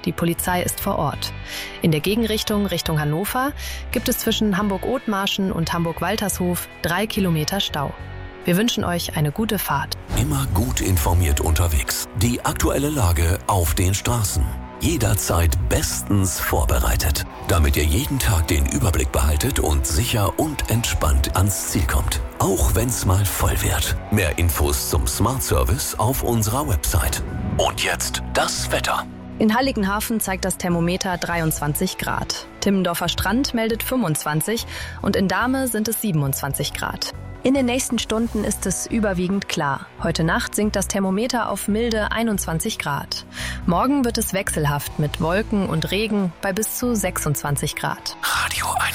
Die Polizei ist vor Ort. In der Gegenrichtung Richtung Hannover gibt es zwischen Hamburg-Othmarschen und Hamburg-Waltershof 3 Kilometer Stau. Wir wünschen euch eine gute Fahrt. Immer gut informiert unterwegs. Die aktuelle Lage auf den Straßen. Jederzeit bestens vorbereitet, damit ihr jeden Tag den Überblick behaltet und sicher und entspannt ans Ziel kommt. Auch wenn's mal voll wird. Mehr Infos zum Smart Service auf unserer Website. Und jetzt das Wetter. In Heiligenhafen zeigt das Thermometer 23 Grad. Timmendorfer Strand meldet 25 und in Dahme sind es 27 Grad. In den nächsten Stunden ist es überwiegend klar. Heute Nacht sinkt das Thermometer auf milde 21 Grad. Morgen wird es wechselhaft mit Wolken und Regen bei bis zu 26 Grad. Radio 1.